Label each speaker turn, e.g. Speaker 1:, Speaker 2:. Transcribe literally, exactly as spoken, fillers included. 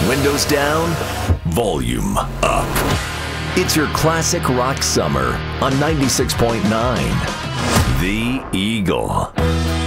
Speaker 1: Windows down, volume up. It's your classic rock summer on ninety-six point nine. The Eagle.